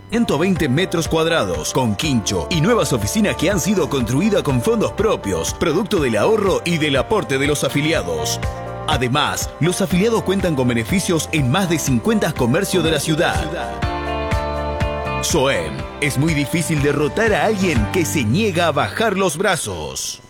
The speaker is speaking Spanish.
120 metros cuadrados, con quincho y nuevas oficinas que han sido construidas con fondos propios, producto del ahorro y del aporte de los afiliados. Además, los afiliados cuentan con beneficios en más de 50 comercios de la ciudad. SOEM, es muy difícil derrotar a alguien que se niega a bajar los brazos.